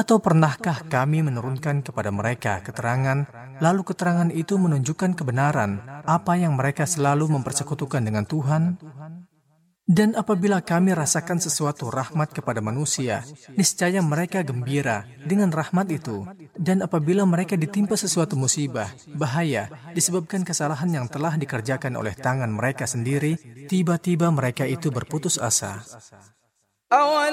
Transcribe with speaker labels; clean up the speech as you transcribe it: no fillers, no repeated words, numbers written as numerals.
Speaker 1: Atau pernahkah kami menurunkan kepada mereka keterangan, lalu keterangan itu menunjukkan kebenaran apa yang mereka selalu mempersekutukan dengan Tuhan? Dan apabila kami rasakan sesuatu rahmat kepada manusia, niscaya mereka gembira dengan rahmat itu. Dan apabila mereka ditimpa sesuatu musibah, bahaya, disebabkan kesalahan yang telah dikerjakan oleh tangan mereka sendiri, tiba-tiba mereka itu berputus asa.